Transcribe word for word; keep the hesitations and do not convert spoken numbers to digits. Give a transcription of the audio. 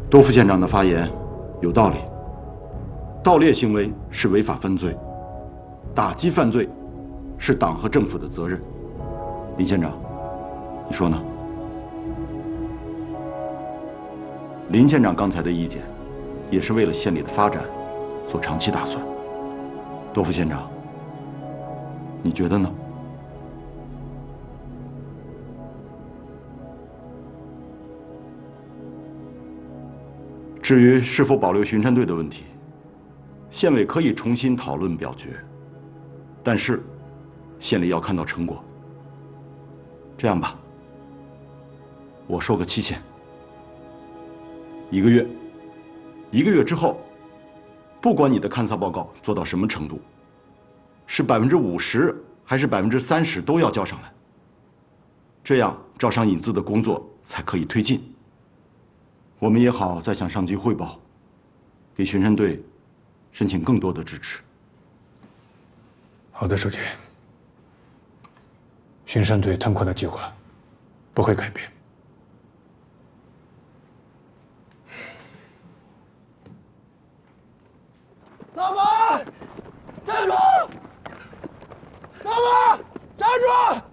多副县长的发言有道理，盗猎行为是违法犯罪，打击犯罪是党和政府的责任。林县长，你说呢？林县长刚才的意见，也是为了县里的发展做长期打算。多副县长，你觉得呢？至于是否保留巡山队的问题，县委可以重新讨论表决，但是县里要看到成果。这样吧，我说个期限，一个月。一个月之后，不管你的勘测报告做到什么程度，是百分之五十还是百分之三十，都要交上来。这样招商引资的工作才可以推进。我们也好再向上级汇报，给巡山队申请更多的支持。 好的，书记。巡山队腾扩的计划不会改变。 扫把，站住！扫把，站住！